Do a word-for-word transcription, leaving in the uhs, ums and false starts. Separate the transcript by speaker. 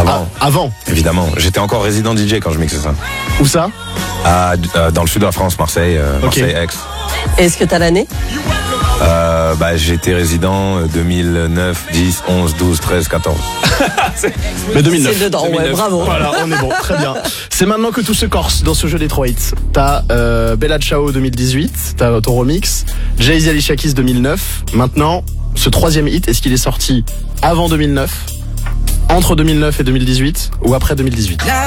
Speaker 1: avant.
Speaker 2: Ah, avant.
Speaker 1: Évidemment. J'étais encore résident D J quand je mixais ça.
Speaker 2: Où ça?
Speaker 1: À, euh, dans le sud de la France, Marseille, euh,
Speaker 2: Ok.
Speaker 1: Marseille, Aix.
Speaker 3: Est-ce que t'as l'année?
Speaker 1: Euh, bah, j'ai été résident deux mille neuf, dix, onze, douze, treize, quatorze.
Speaker 2: Mais deux mille neuf.
Speaker 3: C'est dedans, ouais,
Speaker 1: deux mille neuf.
Speaker 3: bravo.
Speaker 2: Voilà, on est bon, très bien. C'est maintenant que tout se corse dans ce jeu Detroit. T'as euh, Bella Ciao deux mille dix-huit, t'as ton remix, Jay-Z Alicia Keys deux mille neuf. Maintenant, ce troisième hit, est-ce qu'il est sorti avant deux mille neuf, entre deux mille neuf et deux mille dix-huit ou après deux mille dix-huit?